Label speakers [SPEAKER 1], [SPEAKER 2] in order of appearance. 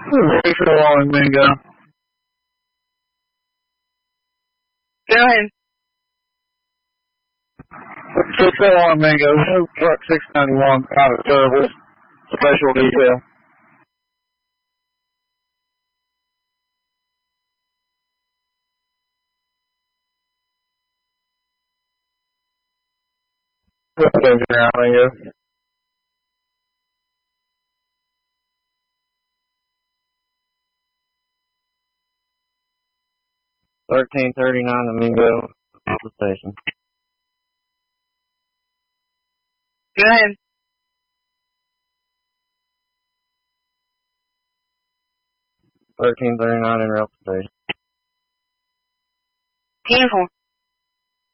[SPEAKER 1] 341 Mingo.
[SPEAKER 2] Go ahead.
[SPEAKER 1] 601 Mingo, truck 691 out of service, special detail. Mingo. 1339 Mingo, the station.
[SPEAKER 2] Go ahead.
[SPEAKER 1] 1339 in rail station.
[SPEAKER 2] 10-4.